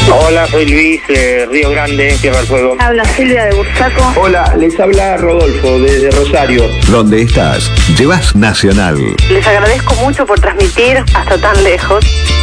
Hola, soy Luis de Río Grande, Tierra del Fuego. Habla Silvia de Bursaco. Hola, les habla Rodolfo desde Rosario. Donde estás, llevas Nacional. Les agradezco mucho por transmitir hasta tan lejos.